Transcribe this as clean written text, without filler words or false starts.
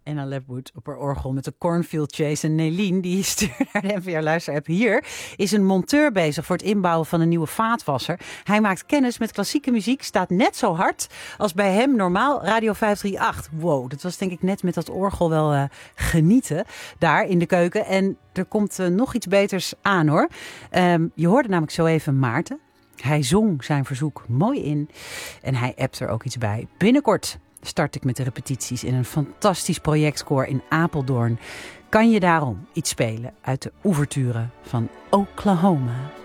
Anna Lepwood op haar orgel met de Cornfield Chase. En Nelien, die stuurt naar de NPR Luisterapp. Hier is een monteur bezig voor het inbouwen van een nieuwe vaatwasser. Hij maakt kennis met klassieke muziek. Staat net zo hard als bij hem normaal Radio 538. Wow, dat was denk ik net met dat orgel wel genieten. Daar in de keuken. En er komt nog iets beters aan hoor. Je hoorde namelijk zo even Maarten. Hij zong zijn verzoek mooi in. En hij appt er ook iets bij. Binnenkort start ik met de repetities in een fantastisch projectkoor in Apeldoorn. Kan je daarom iets spelen uit de ouverture van Oklahoma?